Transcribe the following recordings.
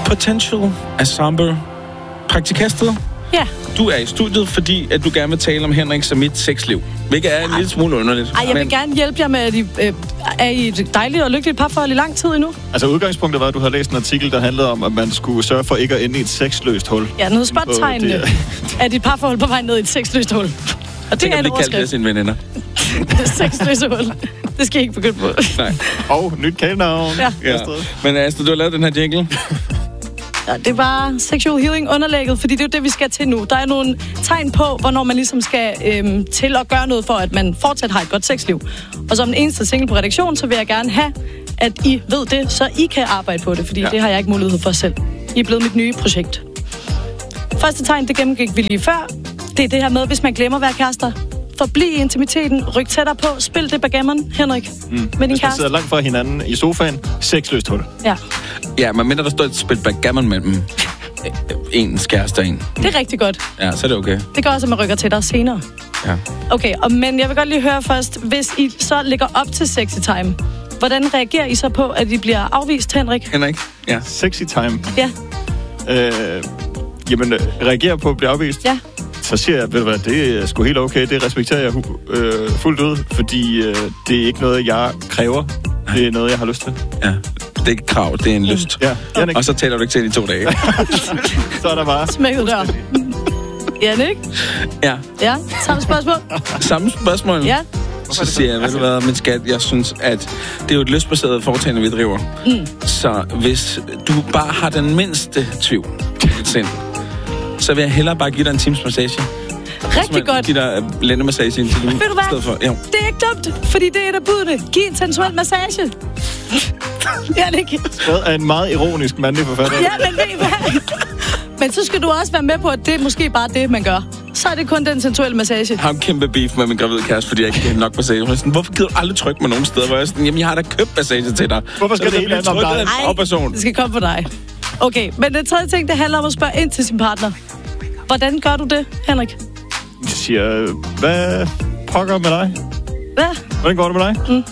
Potential Ensemble Praktikastet. Ja. Du er i studiet, fordi at du gerne vil tale om Henriks og mit sexliv. Hvilket er en lille smule underligt. Jeg vil gerne hjælpe jer med, at I er i et dejligt og lykkeligt parforhold i lang tid endnu. Altså udgangspunktet var, at du havde læst en artikel, der handlede om, at man skulle sørge for ikke at ende i et sexløst hul. Ja, noget spottegnende er dit parforhold på vej ned i et sexløst hul. Og det er en overskrift. Tænk, at blive kaldt af sine veninder. Sexløse hul. Det skal I ikke begynde på. Nej. Og nyt kælenavn. Ja. Men Astrid, du har lavet den her jingle. Ja, det er bare sexual healing underlægget, fordi det er jo det, vi skal til nu. Der er nogle tegn på, hvornår man ligesom skal til at gøre noget for, at man fortsat har et godt sexliv. Og som den eneste single på redaktion, så vil jeg gerne have, at I ved det, så I kan arbejde på det, fordi det har jeg ikke mulighed for selv. I er blevet mit nye projekt. Første tegn, det gennemgik vi lige før. Det er det her med, hvis man glemmer at være kærester. Forbliv i intimiteten, ryk tættere på, spil det backgammon, Henrik, med din kæreste. Hvis man sidder langt fra hinanden i sofaen, sexløst hul. Ja. Ja, men mindre der står et spil backgammon mellem ens kæreste og en. Det er rigtig godt. Ja, så er det okay. Det gør også, at man rykker tættere senere. Ja. Okay, men jeg vil godt lige høre først, hvis I så lægger op til sexy time, hvordan reagerer I så på, at I bliver afvist, Henrik? Henrik? Ja. Sexy time? Ja. Jamen, reagerer på at blive afvist? Ja. Så siger jeg, ved du hvad, det er sgu helt okay, det respekterer jeg fuldt ud, fordi det er ikke noget, jeg kræver. Det er noget, jeg har lyst til. Ja, det er ikke krav, det er en lyst. Ja. Jannik. Og så taler du ikke til i 2 dage. Så er der bare... Smækket dør. Jannik? Ja. Ja, samme spørgsmål? Samme spørgsmål? Ja. Så siger jeg, ved du hvad, min skat, jeg synes, at det er jo et lystbaseret foretagende, vi driver. Så hvis du bare har den mindste tvivl i dit sind, så vil jeg hellere bare give dig en times massage. Rigtig godt. Giv dig lændemassage indtil du. Ved du hvad? Stedet for. Jo. Det er ikke dumt, fordi det er et af budene. Giv en sensuel massage. Jannik. Skrevet af en meget ironisk mandlig forfatter. Ja, men ved I hvad? Men så skal du også være med på, at det er måske bare det, man gør. Så er det kun den sensuelle massage. Jeg har en kæmpe beef med min gravide kæreste, fordi jeg ikke giver nok massage. Hun er sådan, hvorfor gider du aldrig trykke mig nogen steder? Hvor jeg er sådan, jamen jeg har da købt massage til dig. Hvorfor skal det hele handle om dig? Nej, det skal komme på dig. Okay, men den tredje ting, det handler om at spørge ind til sin partner. Hvordan gør du det, Henrik? Jeg siger, hvad pokker med dig? Hvad? Hvordan går det med dig?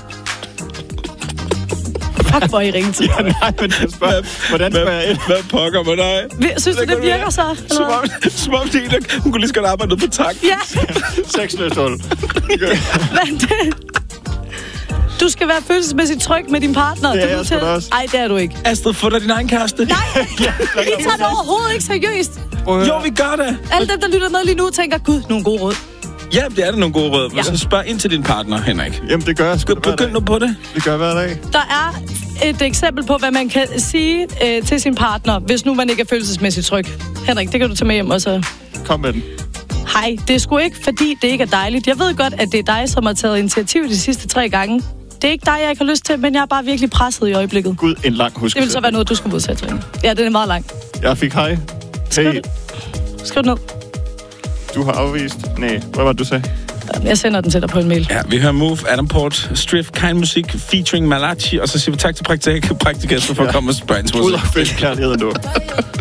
Fuck, hvor I ringe til. Ja, nej, men jeg spørger, hvordan spørger jeg ind? Hvad pokker med dig? Synes du, det virker så? Som om det er, hun kunne lige så godt arbejde på tak. Ja. Sexløst hul. Men det... Du skal være følelsesmæssigt tryg med din partner. Det er jeg sgu da også. Ej, det er du ikke. Astrid, få dig din egen kæreste. Nej, vi tager det overhovedet ikke seriøst. Jo, vi gør det. Alle dem, der lytter med lige nu, tænker, gud, nogle gode råd. Ja, det er nogle gode råd. Ja. Så spørg ind til din partner, Henrik. Jamen, det gør jeg sgu da Begynd nu på det. Det gør jeg hver dag. Der er et eksempel på, hvad man kan sige til sin partner, hvis nu man ikke er følelsesmæssigt tryg. Henrik, det kan du tage med hjem og så... Kom med den. Hej, det er sgu ikke, fordi det ikke er dejligt. Jeg ved godt, at det er dig, som har taget initiativ de sidste 3 gange. Det er ikke dig, jeg ikke har lyst til, men jeg er bare virkelig presset i øjeblikket. Gud, en lang husk. Det vil så være noget, du skal modsætte. Ja, det er meget lang. Jeg fik hej. Skriv det ned. Du har afvist. Nej, hvad var det, du sagde? Jeg sender den til dig på en mail. Ja, vi hører Move, Adam Port, Striff, Kind Musik, featuring Malachi, og så siger vi tak til praktikastet for at komme og spørge ind til Ud og fisk kærligheden nu.